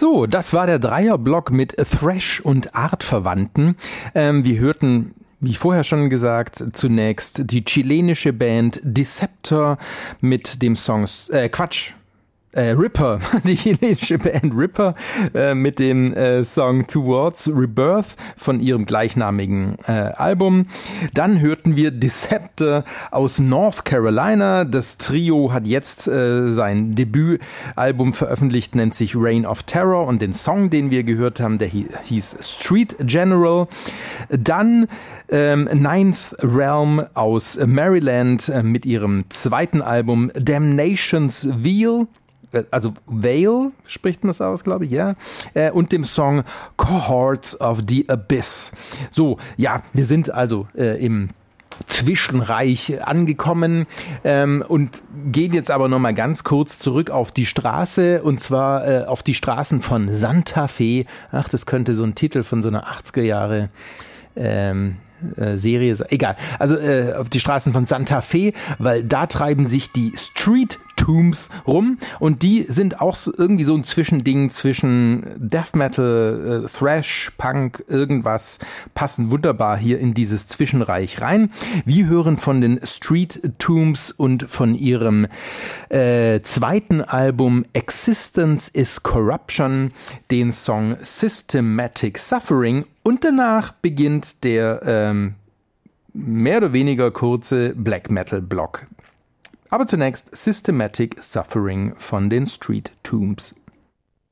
So, das war der Dreierblock mit Thrash und Artverwandten. Wir hörten, wie vorher schon gesagt, zunächst die chilenische Band Deceptor mit dem Song Ripper, die chilenische Band Ripper mit dem Song Towards Rebirth von ihrem gleichnamigen Album. Dann hörten wir Deceptor aus North Carolina. Das Trio hat jetzt sein Debütalbum veröffentlicht, nennt sich Reign of Terror, und den Song, den wir gehört haben, der hieß Street General. Dann Ninth Realm aus Maryland mit ihrem zweiten Album Damnation's Veil. Also Veil spricht man es aus, glaube ich, ja. Und dem Song Cohorts of the Abyss. So, ja, wir sind also im Zwischenreich angekommen und gehen jetzt aber nochmal ganz kurz zurück auf die Straße, und zwar auf die Straßen von Santa Fe. Ach, das könnte so ein Titel von so einer 80er Jahre Serie, egal, also auf die Straßen von Santa Fe, weil da treiben sich die Street Tombs rum, und die sind auch so, irgendwie so ein Zwischending zwischen Death Metal, Thrash, Punk, irgendwas, passen wunderbar hier in dieses Zwischenreich rein. Wir hören von den Street Tombs und von ihrem zweiten Album Existence is Corruption den Song Systematic Suffering, und danach beginnt der mehr oder weniger kurze Black Metal Block. Aber zunächst Systematic Suffering von den Street Tombs.